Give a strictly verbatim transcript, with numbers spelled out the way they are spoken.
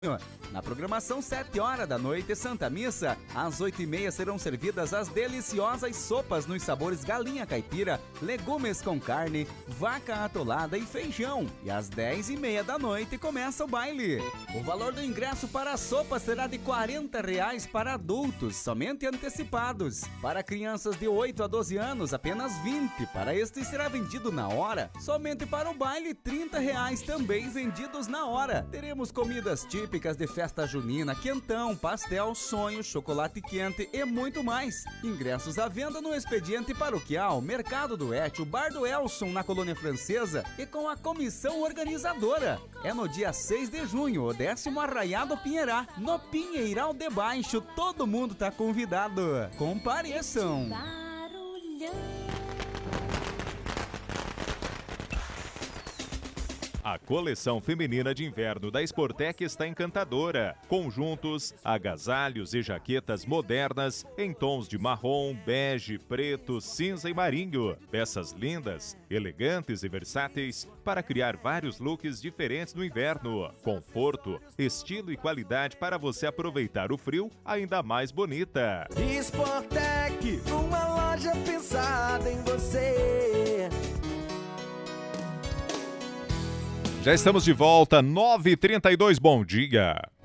Na programação, sete horas da noite, Santa Missa. Às oito e meia serão servidas as deliciosas sopas nos sabores galinha caipira, legumes com carne, vaca atolada e feijão. E às dez e meia da noite começa o baile. O valor do ingresso para a sopa será de quarenta reais para adultos, somente antecipados. Para crianças de oito a doze anos, apenas vinte. Para este será vendido na hora. Somente para o baile, trinta reais também vendidos na hora. Teremos comidas típicas Típicas de festa junina, quentão, pastel, sonho, chocolate quente e muito mais. Ingressos à venda no Expediente Paroquial, Mercado do Étio, Bar do Elson, na Colônia Francesa e com a comissão organizadora. É no dia seis de junho, o décimo Arraiado Pinheirá, no Pinheiral de Baixo. Todo mundo tá convidado. Compareçam! A coleção feminina de inverno da Sportec está encantadora. Conjuntos, agasalhos e jaquetas modernas em tons de marrom, bege, preto, cinza e marinho. Peças lindas, elegantes e versáteis para criar vários looks diferentes no inverno. Conforto, estilo e qualidade para você aproveitar o frio ainda mais bonita. Sportec, uma loja pensada em você. Já estamos de volta, nove e trinta e dois, bom dia.